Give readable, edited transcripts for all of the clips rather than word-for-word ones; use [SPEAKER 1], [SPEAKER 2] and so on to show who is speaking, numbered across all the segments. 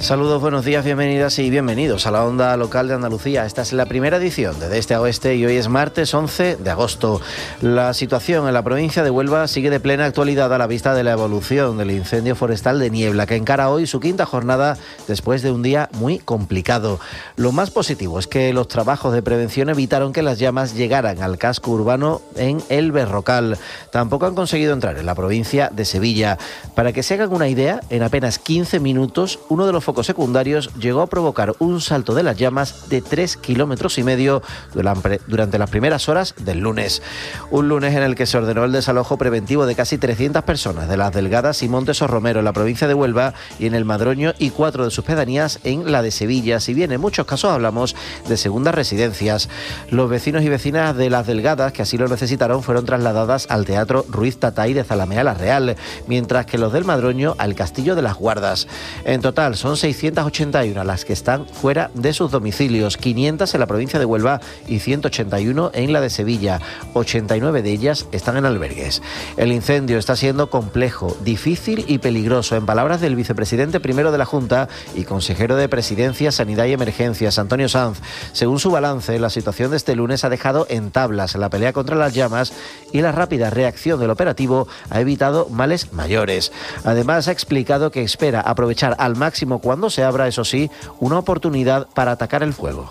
[SPEAKER 1] Saludos, buenos días, bienvenidas y bienvenidos a la Onda Local de Andalucía. Esta es la primera edición de Este a Oeste y hoy es martes 11 de agosto. La situación en la provincia de Huelva sigue de plena actualidad a la vista de la evolución del incendio forestal de Niebla, que encara hoy su quinta jornada después de un día muy complicado. Lo más positivo es que los trabajos de prevención evitaron que las llamas llegaran al casco urbano en El Berrocal. Tampoco han conseguido entrar en la provincia de Sevilla. Para que se hagan una idea, en apenas 15 minutos, uno de los focos secundarios llegó a provocar un salto de las llamas de 3,5 kilómetros durante las primeras horas del lunes. Un lunes en el que se ordenó el desalojo preventivo de casi 300 personas de las Delgadas y Montes o Romero en la provincia de Huelva y en el Madroño y 4 de sus pedanías en la de Sevilla. Si bien en muchos casos hablamos de segundas residencias. Los vecinos y vecinas de las Delgadas que así lo necesitaron fueron trasladadas al Teatro Ruiz Tatay de Zalamea la Real, mientras que los del Madroño al Castillo de las Guardas. En total son 681 las que están fuera de sus domicilios, 500 en la provincia de Huelva y 181 en la de Sevilla. 89 de ellas están en albergues. El incendio está siendo complejo, difícil y peligroso, en palabras del vicepresidente primero de la Junta y consejero de Presidencia, Sanidad y Emergencias, Antonio Sanz. Según su balance, la situación de este lunes ha dejado en tablas la pelea contra las llamas y la rápida reacción del operativo ha evitado males mayores. Además, ha explicado que espera aprovechar al máximo cuando se abra, eso sí, una oportunidad para atacar el fuego.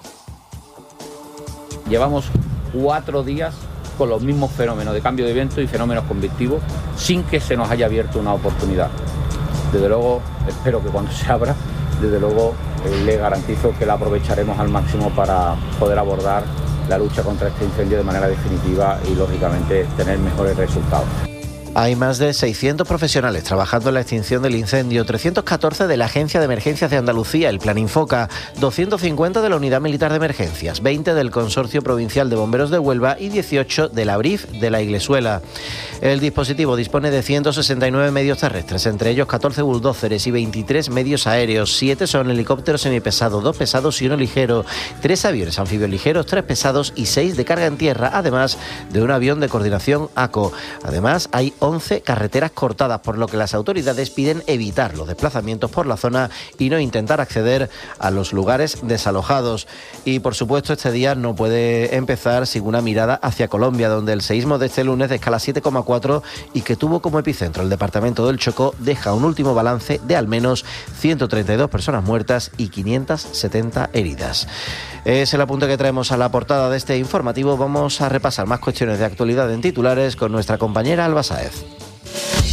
[SPEAKER 2] Llevamos 4 días con los mismos fenómenos de cambio de viento y fenómenos convectivos sin que se nos haya abierto una oportunidad. Desde luego, espero que cuando se abra, desde luego le garantizo que la aprovecharemos al máximo para poder abordar la lucha contra este incendio de manera definitiva y, lógicamente, tener mejores resultados.
[SPEAKER 1] Hay más de 600 profesionales trabajando en la extinción del incendio, 314 de la Agencia de Emergencias de Andalucía, el Plan Infoca, 250 de la Unidad Militar de Emergencias, 20 del Consorcio Provincial de Bomberos de Huelva y 18 de la BRIF de la Iglesuela. El dispositivo dispone de 169 medios terrestres, entre ellos 14 bulldozers y 23 medios aéreos, 7 son helicópteros semipesados, 2 pesados y 1 ligero, 3 aviones anfibios ligeros, 3 pesados y 6 de carga en tierra, además de un avión de coordinación ACO. Además, hay 11 carreteras cortadas, por lo que las autoridades piden evitar los desplazamientos por la zona y no intentar acceder a los lugares desalojados. Y por supuesto este día no puede empezar sin una mirada hacia Colombia, donde el seísmo de este lunes de escala 7,4 y que tuvo como epicentro el departamento del Chocó deja un último balance de al menos 132 personas muertas y 570 heridas. Es el apunte que traemos a la portada de este informativo. Vamos a repasar más cuestiones de actualidad en titulares con nuestra compañera Alba Sáez.